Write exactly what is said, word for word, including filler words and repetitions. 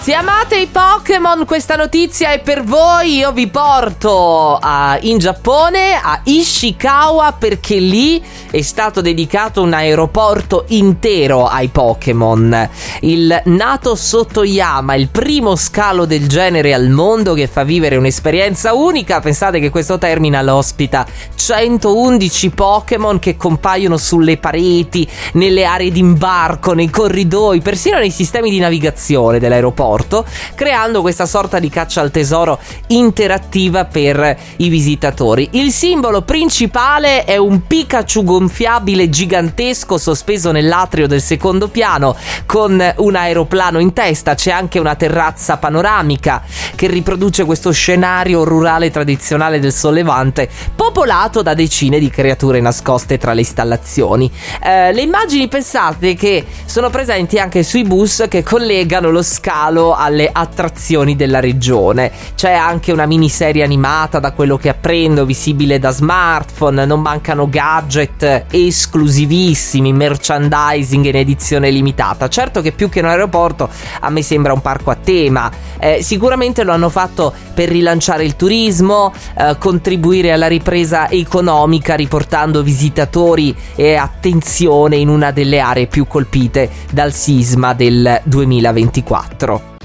Se amate i Pokémon, questa notizia è per voi. Io vi porto a, in Giappone, a Ishikawa, perché lì è stato dedicato un aeroporto intero ai Pokémon. Il Nato Sotoyama, il primo scalo del genere al mondo che fa vivere un'esperienza unica. Pensate che questo terminal ospita centoundici Pokémon che compaiono sulle pareti, nelle aree d'imbarco, nei corridoi, persino nei sistemi di navigazione dell'aeroporto, creando questa sorta di caccia al tesoro interattiva per i visitatori. Il simbolo principale è un Pikachu gonfiabile gigantesco sospeso nell'atrio del secondo piano con un aeroplano in testa. C'è anche una terrazza panoramica che riproduce questo scenario rurale tradizionale del sollevante, popolato da decine di creature nascoste tra le installazioni. Eh, le immagini, pensate che sono presenti anche sui bus che collegano lo scalo alle attrazioni della regione. C'è anche una miniserie animata, da quello che apprendo, visibile da smartphone. Non mancano gadget esclusivissimi, merchandising in edizione limitata. Certo che più che un aeroporto a me sembra un parco a tema. Eh, sicuramente lo hanno fatto per rilanciare il turismo, eh, contribuire alla ripresa economica, riportando visitatori e attenzione in una delle aree più colpite dal sisma del duemilaventiquattro.